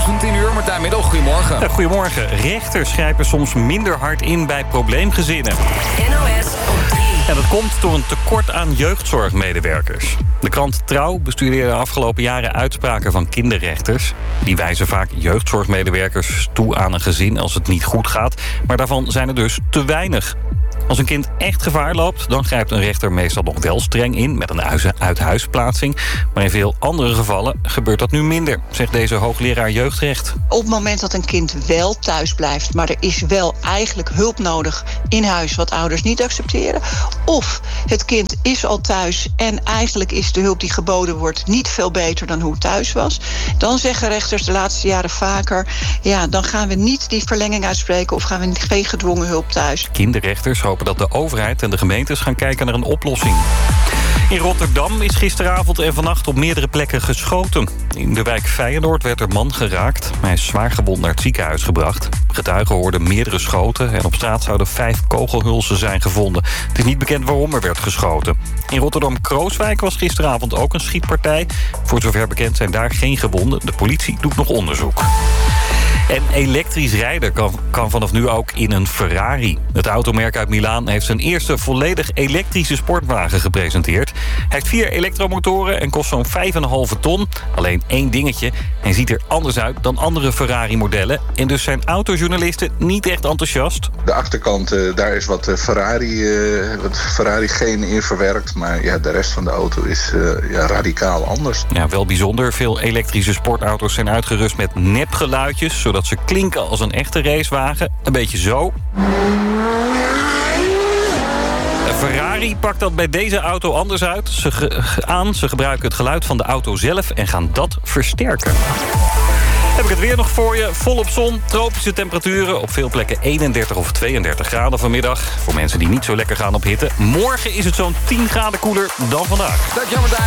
van 10 uur. Martijn Middel, goedemorgen. Ja, goedemorgen. Rechters grijpen soms minder hard in bij probleemgezinnen. NOS op 3. En dat komt door een tekort aan jeugdzorgmedewerkers. De krant Trouw bestudeerde de afgelopen jaren uitspraken van kinderrechters. Die wijzen vaak jeugdzorgmedewerkers toe aan een gezin als het niet goed gaat. Maar daarvan zijn er dus te weinig. Als een kind echt gevaar loopt, dan grijpt een rechter meestal nog wel streng in met een uithuisplaatsing. Maar in veel andere gevallen gebeurt dat nu minder, zegt deze hoogleraar jeugdrecht. Op het moment dat een kind wel thuis blijft, maar er is wel eigenlijk hulp nodig in huis wat ouders niet accepteren. Of het kind is al thuis en eigenlijk is de hulp die geboden wordt niet veel beter dan hoe het thuis was. Dan zeggen rechters de laatste jaren vaker, ja, dan gaan we niet die verlenging uitspreken of gaan we geen gedwongen hulp thuis. Kinderrechters hopen dat de overheid en de gemeentes gaan kijken naar een oplossing. In Rotterdam is gisteravond en vannacht op meerdere plekken geschoten. In de wijk Feyenoord werd een man geraakt. Hij is zwaar gewond naar het ziekenhuis gebracht. Getuigen hoorden meerdere schoten en op straat zouden 5 kogelhulzen zijn gevonden. Het is niet bekend waarom er werd geschoten. In Rotterdam-Krooswijk was gisteravond ook een schietpartij. Voor zover bekend zijn daar geen gewonden. De politie doet nog onderzoek. En elektrisch rijden kan vanaf nu ook in een Ferrari. Het automerk uit Milaan heeft zijn eerste volledig elektrische sportwagen gepresenteerd. Hij heeft 4 elektromotoren en kost zo'n 5,5 ton. Alleen één dingetje, hij ziet er anders uit dan andere Ferrari-modellen. En dus zijn autojournalisten niet echt enthousiast. De achterkant, daar is wat Ferrari-genen in verwerkt. Maar ja, de rest van de auto is radicaal anders. Ja, wel bijzonder. Veel elektrische sportauto's zijn uitgerust met nepgeluidjes, zodat ze klinken als een echte racewagen. Een beetje zo. Ferrari pakt dat bij deze auto anders uit. Ze gebruiken het geluid van de auto zelf en gaan dat versterken. Heb ik het weer nog voor je. Volop zon, tropische temperaturen. Op veel plekken 31 of 32 graden vanmiddag. Voor mensen die niet zo lekker gaan op hitte. Morgen is het zo'n 10 graden koeler dan vandaag. Dankjewel, Martijn.